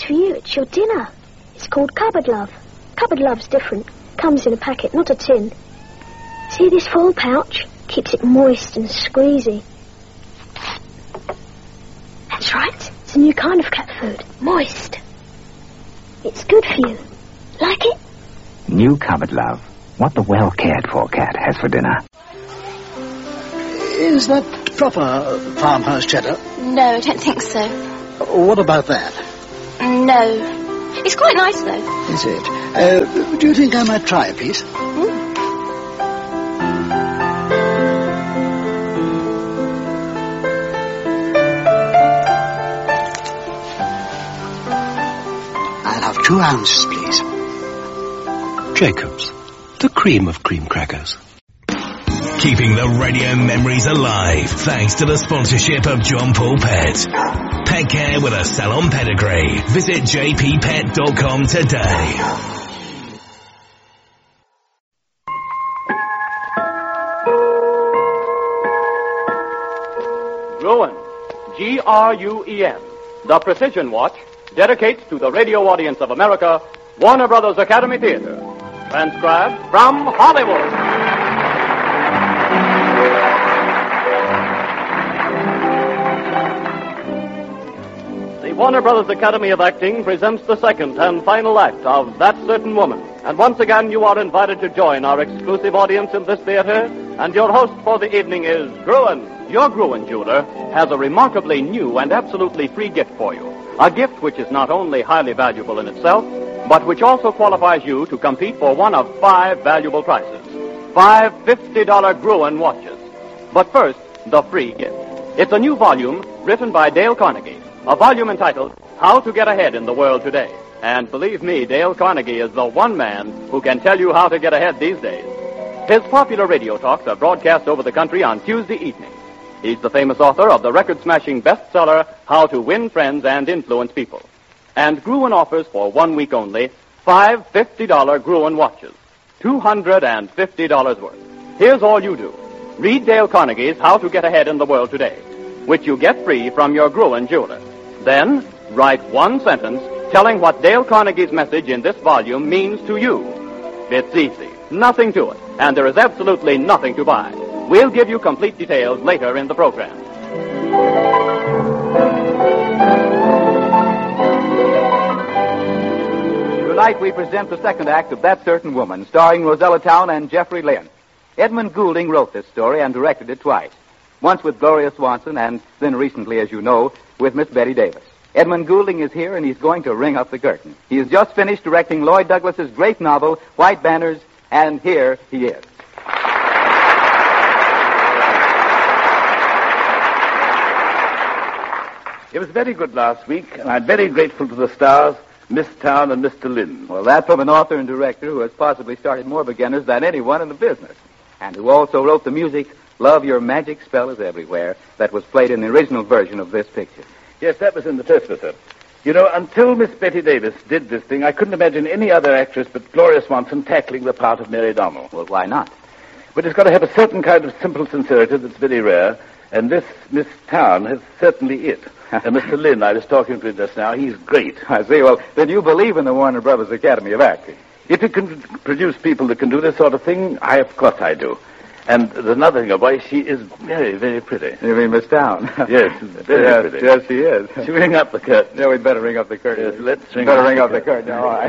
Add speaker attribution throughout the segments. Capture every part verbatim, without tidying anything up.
Speaker 1: for you. It's your dinner. It's called Cupboard Love. Cupboard Love's different. Comes in a packet, not a tin. See this foil pouch? Keeps it moist and squeezy. That's right. It's a new kind of cat food. Moist. It's good for you. Like it?
Speaker 2: New Cupboard Love. What the well-cared-for cat has for dinner.
Speaker 3: Is that proper farmhouse cheddar?
Speaker 4: No, I don't think so.
Speaker 3: What about that?
Speaker 4: No. It's quite nice, though.
Speaker 3: Is it? Uh, do you think I might try a piece?
Speaker 4: Mm.
Speaker 3: I'll have two ounces, please.
Speaker 5: Jacob's, the cream of cream crackers.
Speaker 6: Keeping the radio memories alive thanks to the sponsorship of John Paul Pet. Pet care with a salon pedigree. Visit j p pet dot com today.
Speaker 7: Gruen, G R U E N, the Precision Watch, dedicates to the radio audience of America Warner Brothers Academy Theater. Transcribed from Hollywood. The Warner Brothers Academy of Acting presents the second and final act of That Certain Woman. And once again, you are invited to join our exclusive audience in this theater. And your host for the evening is Gruen. Your Gruen jeweler has a remarkably new and absolutely free gift for you. A gift which is not only highly valuable in itself, but which also qualifies you to compete for one of five valuable prizes. Five fifty dollar Gruen watches. But first, the free gift. It's a new volume written by Dale Carnegie. A volume entitled How to Get Ahead in the World Today. And believe me, Dale Carnegie is the one man who can tell you how to get ahead these days. His popular radio talks are broadcast over the country on Tuesday evenings. He's the famous author of the record-smashing bestseller, How to Win Friends and Influence People. And Gruen offers for one week only five fifty dollar Gruen watches, two hundred fifty dollars worth. Here's all you do. Read Dale Carnegie's How to Get Ahead in the World Today, which you get free from your Gruen jeweler. Then, write one sentence telling what Dale Carnegie's message in this volume means to you. It's easy, nothing to it, and there is absolutely nothing to buy. We'll give you complete details later in the program.
Speaker 8: Tonight we present the second act of That Certain Woman, starring Rosella Town and Jeffrey Lynn. Edmund Goulding wrote this story and directed it twice. Once with Gloria Swanson, and then recently, as you know, with Miss Betty Davis. Edmund Goulding is here, and he's going to ring up the curtain. He has just finished directing Lloyd Douglas's great novel, White Banners, and here he is.
Speaker 9: It was very good last week, and I'm very grateful to the stars, Miss Town and Mister Lynn.
Speaker 8: Well, that's from an author and director who has possibly started more beginners than anyone in the business, and who also wrote the music, Love Your Magic Spell Is Everywhere, that was played in the original version of this picture.
Speaker 9: Yes, that was in the first letter. You know, until Miss Betty Davis did this thing, I couldn't imagine any other actress but Gloria Swanson tackling the part of Mary Donnell.
Speaker 8: Well, why not?
Speaker 9: But it's got to have a certain kind of simple sincerity that's very rare, and this Miss Town has certainly it. And Mister Lynn, I was talking to him just now, he's great.
Speaker 8: I see. Well, then you believe in the Warner Brothers Academy of Acting.
Speaker 9: If it can produce people that can do this sort of thing, I, of course I do. And there's another thing, boy, she is very, very pretty.
Speaker 8: You mean Miss Town?
Speaker 9: Yes, very
Speaker 8: yes,
Speaker 9: pretty.
Speaker 8: Yes, she is.
Speaker 9: Should we ring up the curtain?
Speaker 8: Yeah, we'd better ring up the curtain.
Speaker 9: Yes, let's ring
Speaker 8: better
Speaker 9: up
Speaker 8: ring
Speaker 9: the
Speaker 8: up the
Speaker 9: curtain.
Speaker 8: curtain. All right.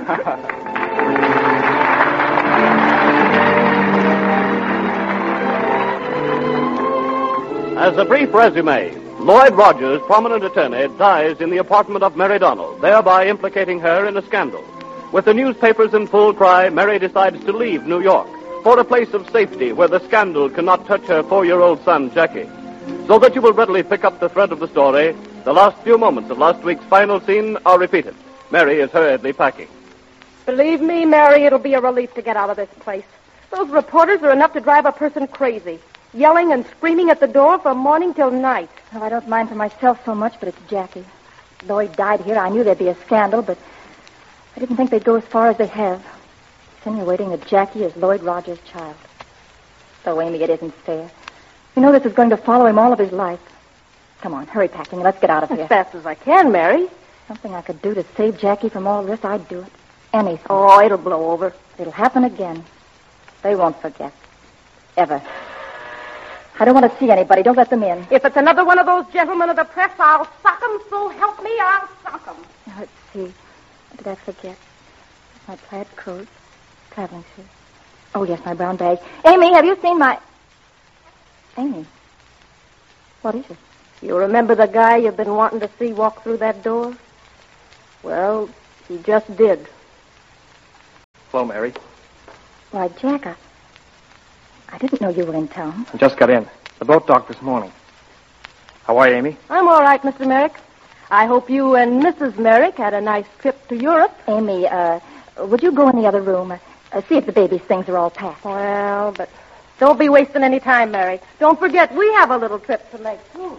Speaker 7: As a brief resume, Lloyd Rogers, prominent attorney, dies in the apartment of Mary Donnell, thereby implicating her in a scandal. With the newspapers in full cry, Mary decides to leave New York for a place of safety where the scandal cannot touch her four-year-old son, Jackie. So that you will readily pick up the thread of the story, the last few moments of last week's final scene are repeated. Mary is hurriedly packing.
Speaker 10: Believe me, Mary, it'll be a relief to get out of this place. Those reporters are enough to drive a person crazy, yelling and screaming at the door from morning till night.
Speaker 11: Well, I don't mind for myself so much, but it's Jackie. Lloyd died here. I knew there'd be a scandal, but I didn't think they'd go as far as they have. Insinuating that Jackie is Lloyd Rogers' child. So, Amy, it isn't fair. You know this is going to follow him all of his life. Come on, hurry packing. Let's get out of here.
Speaker 10: As fast as I can, Mary.
Speaker 11: Something I could do to save Jackie from all this, I'd do it. Anything.
Speaker 10: Oh, it'll blow over.
Speaker 11: It'll happen again. They won't forget. Ever. I don't want to see anybody. Don't let them in.
Speaker 10: If it's another one of those gentlemen of the press, I'll sock 'em, so help me, I'll sock 'em.
Speaker 11: Now, let's see. What did I forget? My plaid coat, traveling suit. Oh, yes, my brown bag. Amy, have you seen my... Amy, what is it?
Speaker 10: You remember the guy you've been wanting to see walk through that door? Well, he just did.
Speaker 12: Hello, Mary.
Speaker 11: Why, Jack, I... I didn't know you were in town.
Speaker 12: I just got in. The boat docked this morning. How are you, Amy?
Speaker 10: I'm all right, Mister Merrick. I hope you and Missus Merrick had a nice trip to Europe.
Speaker 11: Amy, uh, would you go in the other room? Uh, see if the baby's things are all packed.
Speaker 10: Well, but don't be wasting any time, Mary. Don't forget, we have a little trip to make, too.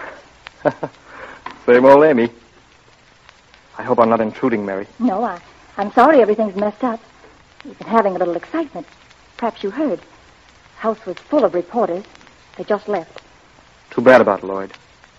Speaker 12: Same old Amy. I hope I'm not intruding, Mary.
Speaker 11: No, I, I'm sorry everything's messed up. We've been having a little excitement. Perhaps you heard. The house was full of reporters. They just left.
Speaker 12: Too bad about Lloyd.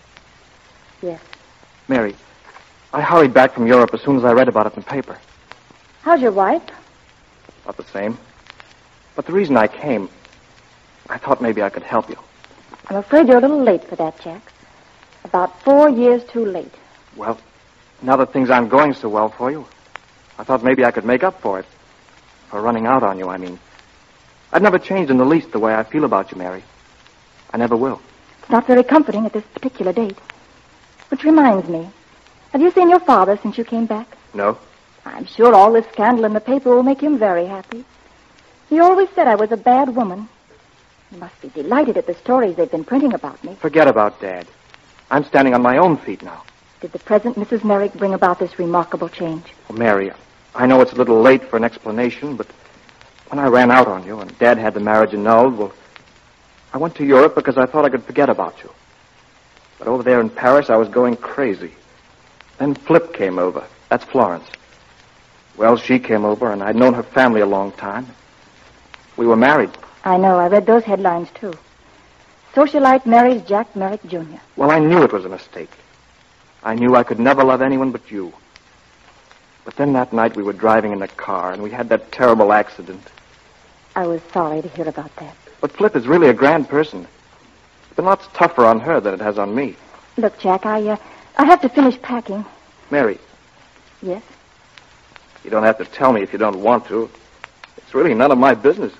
Speaker 11: Yes.
Speaker 12: Mary, I hurried back from Europe as soon as I read about it in the paper.
Speaker 11: How's your wife?
Speaker 12: About the same. But the reason I came, I thought maybe I could help you.
Speaker 11: I'm afraid you're a little late for that, Jack. About four years too late.
Speaker 12: Well, now that things aren't going so well for you, I thought maybe I could make up for it. For running out on you, I mean. I've never changed in the least the way I feel about you, Mary. I never will.
Speaker 11: It's not very comforting at this particular date. Which reminds me, have you seen your father since you came back?
Speaker 12: No.
Speaker 11: I'm sure all this scandal in the paper will make him very happy. He always said I was a bad woman. He must be delighted at the stories they've been printing about me.
Speaker 12: Forget about Dad. I'm standing on my own feet now.
Speaker 11: Did the present Missus Merrick bring about this remarkable change?
Speaker 12: Well, Mary, I know it's a little late for an explanation, but when I ran out on you and Dad had the marriage annulled, well, I went to Europe because I thought I could forget about you. But over there in Paris, I was going crazy. Then Flip came over. That's Florence. Well, she came over, and I'd known her family a long time. We were married.
Speaker 11: I know. I read those headlines, too. Socialite marries Jack Merrick, Junior
Speaker 12: Well, I knew it was a mistake. I knew I could never love anyone but you. But then that night we were driving in a car, and we had that terrible accident.
Speaker 11: I was sorry to hear about that.
Speaker 12: But Flip is really a grand person. It's been lots tougher on her than it has on me.
Speaker 11: Look, Jack, I, uh, I have to finish packing.
Speaker 12: Mary.
Speaker 11: Yes?
Speaker 12: You don't have to tell me if you don't want to. It's really none of my business.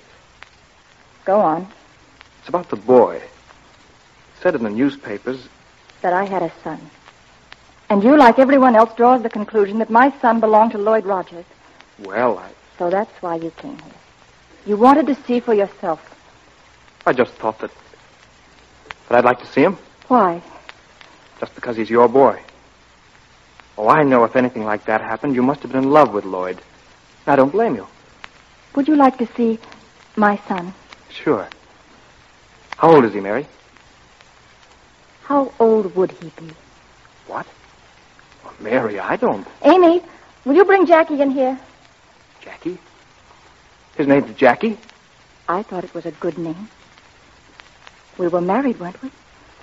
Speaker 11: Go on.
Speaker 12: It's about the boy. It said in the newspapers
Speaker 11: that I had a son. And you, like everyone else, draws the conclusion that my son belonged to Lloyd Rogers.
Speaker 12: Well, I...
Speaker 11: So that's why you came here. You wanted to see for yourself.
Speaker 12: I just thought that... that I'd like to see him.
Speaker 11: Why?
Speaker 12: Just because he's your boy. Oh, I know if anything like that happened, you must have been in love with Lloyd. I don't blame you.
Speaker 11: Would you like to see my son?
Speaker 12: Sure. How old is he, Mary?
Speaker 11: How old would he be?
Speaker 12: What? Oh, Mary, I don't...
Speaker 11: Amy, will you bring Jackie in here?
Speaker 12: Jackie? His name's Jackie?
Speaker 11: I thought it was a good name. We were married, weren't we?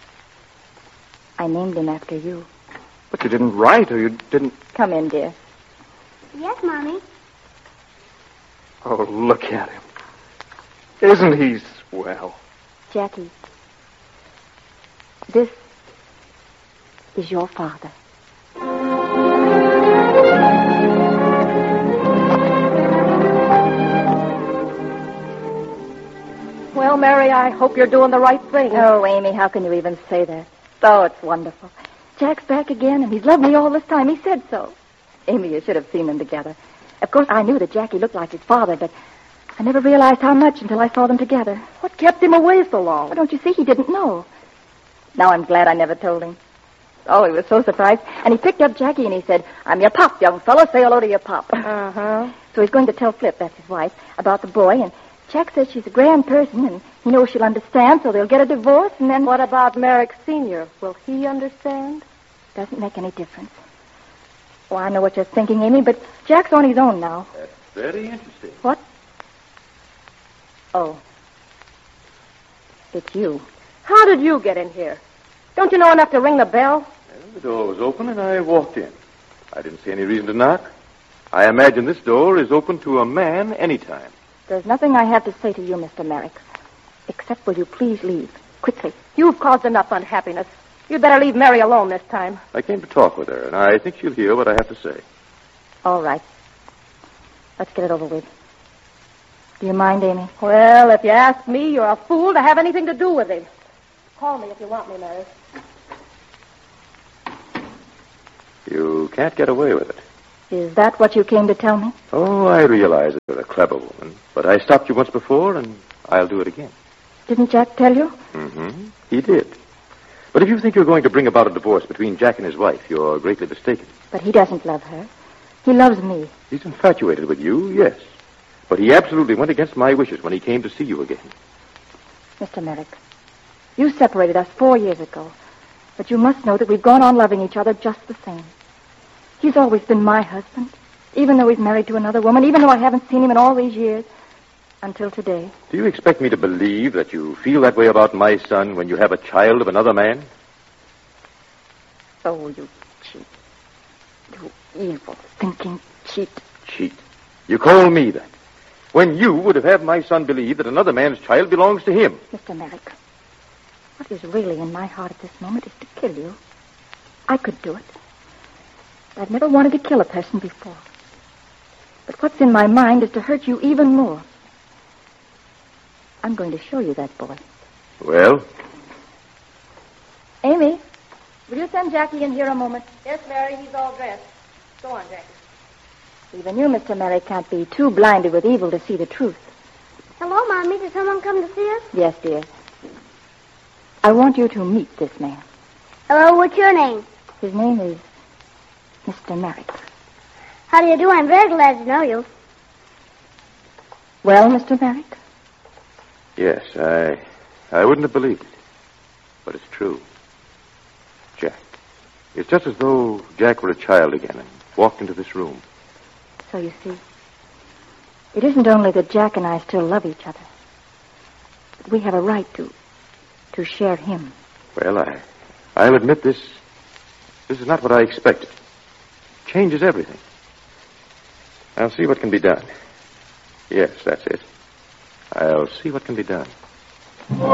Speaker 11: I named him after you.
Speaker 12: But you didn't write, or you didn't...
Speaker 11: Come in, dear.
Speaker 1: Yes, Mommy.
Speaker 12: Oh, look at him. Isn't he swell?
Speaker 11: Jackie, this is your father.
Speaker 10: Well, Mary, I hope you're doing the right thing.
Speaker 11: Oh, Amy, how can you even say that? Oh, it's wonderful. Jack's back again, and he's loved me all this time. He said so. Amy, you should have seen them together. Of course, I knew that Jackie looked like his father, but I never realized how much until I saw them together.
Speaker 10: What kept him away so long?
Speaker 11: Well, don't you see? He didn't know. Now I'm glad I never told him. Oh, he was so surprised. And he picked up Jackie and he said, "I'm your pop, young fellow. Say hello to your pop."
Speaker 10: Uh-huh.
Speaker 11: So he's going to tell Flip, that's his wife, about the boy, and Jack says she's a grand person, and he knows she'll understand, so they'll get a divorce, and then...
Speaker 10: What about Merrick Senior? Will he understand?
Speaker 11: Doesn't make any difference. Oh, I know what you're thinking, Amy, but Jack's on his own now.
Speaker 9: That's very interesting.
Speaker 11: What? Oh. It's you.
Speaker 10: How did you get in here? Don't you know enough to ring the bell?
Speaker 9: Well, the door was open and I walked in.
Speaker 13: I didn't see any reason to knock. I imagine this door is open to a man anytime.
Speaker 11: There's nothing I have to say to you, Mister Merrick. Except will you please leave, quickly.
Speaker 10: You've caused enough unhappiness. You'd better leave Mary alone this time.
Speaker 13: I came to talk with her, and I think she'll hear what I have to say.
Speaker 11: All right. Let's get it over with. Do you mind, Amy?
Speaker 10: Well, if you ask me, you're a fool to have anything to do with him. Call me if you want me, Mary.
Speaker 13: You can't get away with it.
Speaker 11: Is that what you came to tell me?
Speaker 13: Oh, I realize that you're a clever woman, but I stopped you once before, and I'll do it again.
Speaker 11: Didn't Jack tell you?
Speaker 13: Mm-hmm. He did. But if you think you're going to bring about a divorce between Jack and his wife, you're greatly mistaken.
Speaker 11: But he doesn't love her. He loves me.
Speaker 13: He's infatuated with you, yes. But he absolutely went against my wishes when he came to see you again.
Speaker 11: Mister Merrick, you separated us four years ago, but you must know that we've gone on loving each other just the same. He's always been my husband, even though he's married to another woman, even though I haven't seen him in all these years, until today.
Speaker 13: Do you expect me to believe that you feel that way about my son when you have a child of another man?
Speaker 11: Oh, you cheat. You evil, thinking cheat.
Speaker 13: Cheat? You call me that? When you would have had my son believe that another man's child belongs to him.
Speaker 11: Mister Merrick, what is really in my heart at this moment is to kill you. I could do it. I've never wanted to kill a person before. But what's in my mind is to hurt you even more. I'm going to show you that boy.
Speaker 13: Well?
Speaker 11: Amy, will you send Jackie in here a moment?
Speaker 10: Yes, Mary, he's all dressed. Go on, Jackie.
Speaker 11: Even you, Mister Merrick, can't be too blinded with evil to see the truth.
Speaker 1: Hello, Mommy. Did someone come to see us?
Speaker 11: Yes, dear. I want you to meet this man.
Speaker 1: Hello, what's your name?
Speaker 11: His name is Mister Merrick.
Speaker 1: How do you do? I'm very glad to know you.
Speaker 11: Well, Mister Merrick?
Speaker 13: Yes, I I wouldn't have believed it. But it's true. Jack. It's just as though Jack were a child again and walked into this room.
Speaker 11: So you see, it isn't only that Jack and I still love each other, but we have a right to to share him.
Speaker 13: Well, I, I'll admit this. This is not what I expected. Changes everything. I'll see what can be done. Yes, that's it. I'll see what can be done.